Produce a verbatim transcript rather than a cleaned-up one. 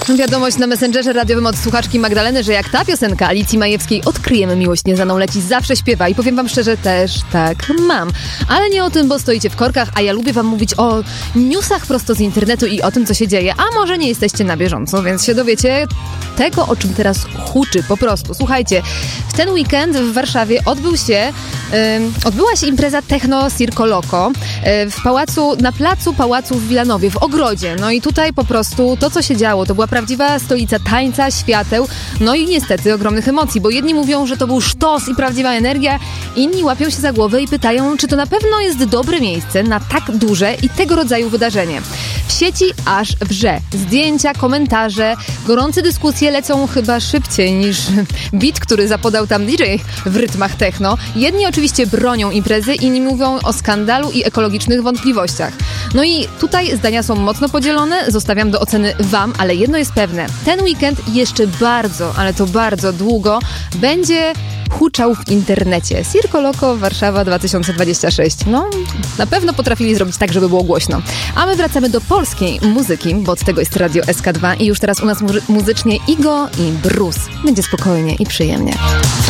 Wiadomość na Messengerze radiowym od słuchaczki Magdaleny, że jak ta piosenka Alicji Majewskiej Odkryjemy miłość nieznaną leci, zawsze śpiewa i powiem wam szczerze, też tak mam. Ale nie o tym, bo stoicie w korkach, a ja lubię wam mówić o newsach prosto z internetu i o tym, co się dzieje, a może nie jesteście na bieżąco, więc się dowiecie tego, o czym teraz huczy po prostu. Słuchajcie, w ten weekend w Warszawie odbył się, um, odbyła się impreza Techno Circo Loco um, w pałacu, na placu Pałacu w Wilanowie, w ogrodzie. No i tutaj po prostu to, co się działo, to była prawdziwa stolica tańca, świateł, no i niestety ogromnych emocji, bo jedni mówią, że to był sztos i prawdziwa energia, inni łapią się za głowę i pytają, czy to na pewno jest dobre miejsce na tak duże i tego rodzaju wydarzenie. W sieci aż wrze. Zdjęcia, komentarze, gorące dyskusje lecą chyba szybciej niż beat, który zapodał tam D J w rytmach techno. Jedni oczywiście bronią imprezy, inni mówią o skandalu i ekologicznych wątpliwościach. No i tutaj zdania są mocno podzielone, zostawiam do oceny wam, ale jedno jest pewne. Ten weekend jeszcze bardzo, ale to bardzo długo będzie huczał w internecie. Circo Loco Warszawa dwa tysiące dwadzieścia sześć. No, na pewno potrafili zrobić tak, żeby było głośno. A my wracamy do polskiej muzyki, bo od tego jest Radio S K dwa i już teraz u nas muzy- muzycznie Igo i Bruce. Będzie spokojnie i przyjemnie.